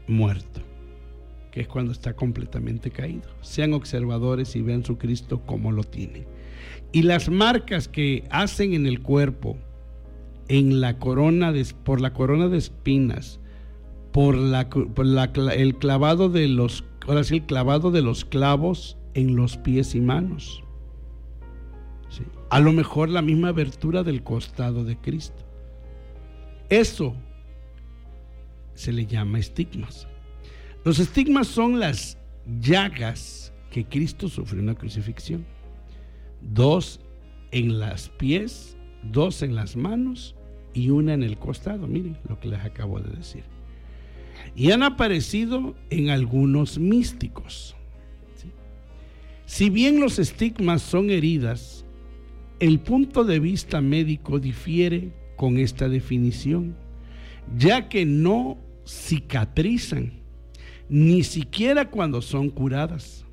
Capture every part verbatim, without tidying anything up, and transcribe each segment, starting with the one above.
muerto, que es cuando está completamente caído. Sean observadores y vean su Cristo como lo tienen. Y las marcas que hacen en el cuerpo, en la corona de, por la corona de espinas, por, la, por la, el clavado de los, ahora sí, el clavado de los clavos en los pies y manos. Sí. A lo mejor la misma abertura del costado de Cristo. Eso se le llama estigmas. Los estigmas son las llagas que Cristo sufrió en la crucifixión. Dos en los pies, dos en las manos y una en el costado. Miren lo que les acabo de decir. Y han aparecido en algunos místicos. ¿Sí? Si bien los estigmas son heridas, el punto de vista médico difiere con esta definición, ya que no cicatrizan, ni siquiera cuando son curadas.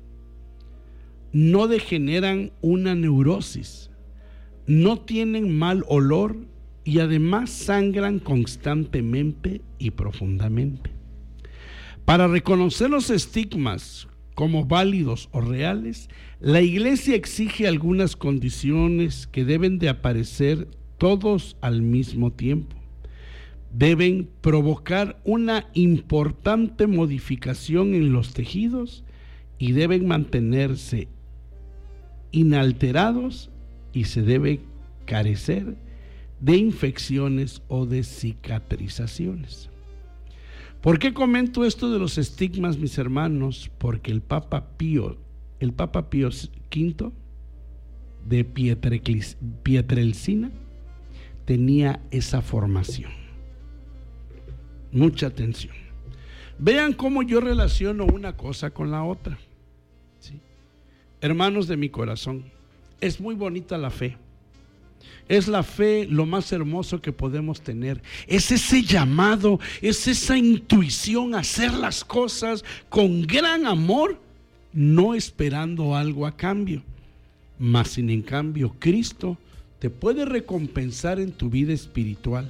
No degeneran una neurosis, no tienen mal olor y además sangran constantemente y profundamente. Para reconocer los estigmas como válidos o reales, la Iglesia exige algunas condiciones que deben de aparecer todos al mismo tiempo. Deben provocar una importante modificación en los tejidos y deben mantenerse inalterados y se debe carecer de infecciones o de cicatrizaciones. ¿Por qué comento esto de los estigmas, mis hermanos? Porque el Papa Pío, el Papa Pío quinto de Pietrelcina tenía esa formación. Mucha atención. Vean cómo yo relaciono una cosa con la otra. ¿Sí? Hermanos de mi corazón, es muy bonita la fe. Es la fe lo más hermoso que podemos tener. Es ese llamado, es esa intuición a hacer las cosas con gran amor, no esperando algo a cambio. Mas sin en cambio, Cristo te puede recompensar en tu vida espiritual.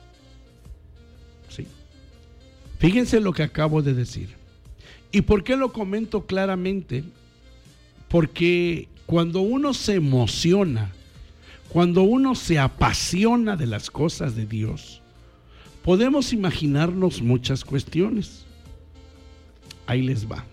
¿Sí? Fíjense lo que acabo de decir. ¿Y por qué lo comento claramente? Porque cuando uno se emociona, cuando uno se apasiona de las cosas de Dios, podemos imaginarnos muchas cuestiones. Ahí les va.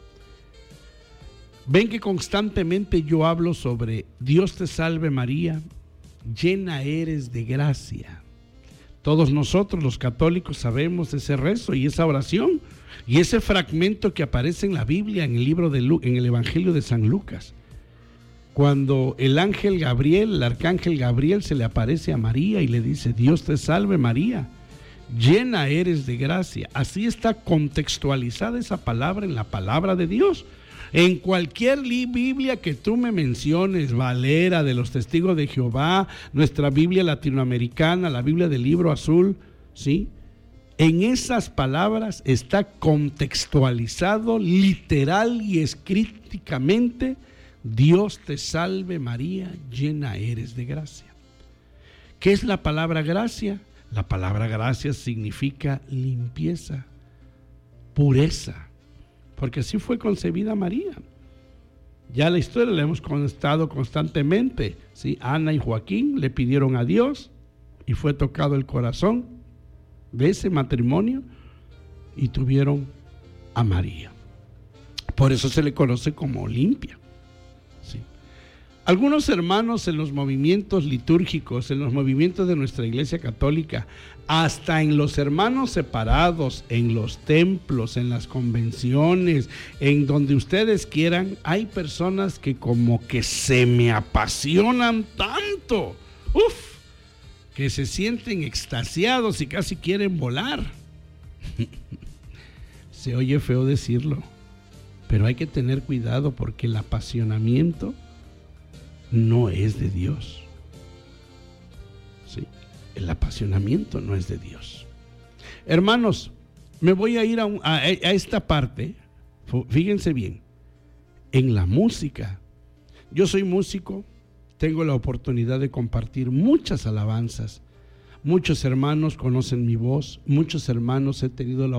Ven que constantemente yo hablo sobre Dios te salve María, llena eres de gracia. Todos nosotros los católicos sabemos ese rezo y esa oración y ese fragmento que aparece en la Biblia, en el libro de Lu- en el Evangelio de San Lucas. Cuando el ángel Gabriel, el arcángel Gabriel se le aparece a María y le dice, Dios te salve María, llena eres de gracia. Así está contextualizada esa palabra en la palabra de Dios. En cualquier Biblia que tú me menciones, Valera, de los Testigos de Jehová, nuestra Biblia latinoamericana, la Biblia del Libro Azul, ¿sí? En esas palabras está contextualizado literal y escrípticamente, Dios te salve María, llena eres de gracia. ¿Qué es la palabra gracia? La palabra gracia significa limpieza, pureza, porque así fue concebida María. Ya la historia la hemos contado constantemente, ¿sí? Ana y Joaquín le pidieron a Dios y fue tocado el corazón de ese matrimonio y tuvieron a María. Por eso se le conoce como limpia. Algunos hermanos en los movimientos litúrgicos, en los movimientos de nuestra Iglesia Católica, hasta en los hermanos separados, en los templos, en las convenciones, en donde ustedes quieran, hay personas que como que se me apasionan tanto, uf, que se sienten extasiados y casi quieren volar. Se oye feo decirlo, pero hay que tener cuidado porque el apasionamiento no es de Dios. Sí, el apasionamiento no es de Dios. Hermanos, me voy a ir a, un, a, a esta parte. Fíjense bien, en la música. Yo soy músico, tengo la oportunidad de compartir muchas alabanzas. Muchos hermanos conocen mi voz, muchos hermanos he tenido la